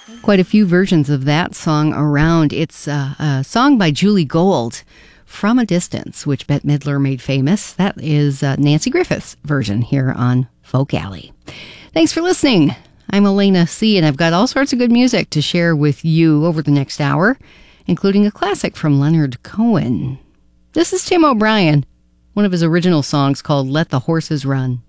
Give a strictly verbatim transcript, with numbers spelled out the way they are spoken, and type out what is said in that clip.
Quite a few versions of that song around. It's uh, a song by Julie Gold, From a Distance, which Bette Midler made famous. That is uh, Nancy Griffith's version here on Folk Alley. Thanks for listening. I'm Elena C., and I've got all sorts of good music to share with you over the next hour, including a classic from Leonard Cohen. This is Tim O'Brien, one of his original songs called Let the Horses Run.